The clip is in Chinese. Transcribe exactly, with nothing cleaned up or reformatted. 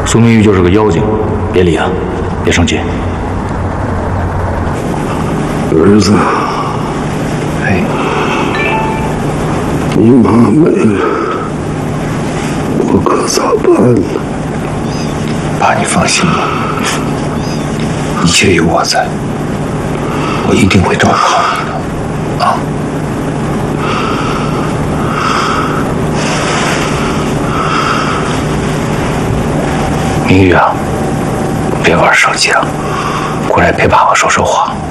苏明玉就是个妖精，别理他，别生气。 儿子， 哎， 你妈没了，我可咋办呢？ 爸，你放心吧，一切有我在，我一定会照顾好你的，啊。 明玉啊，别玩手机了，过来陪爸爸说说话。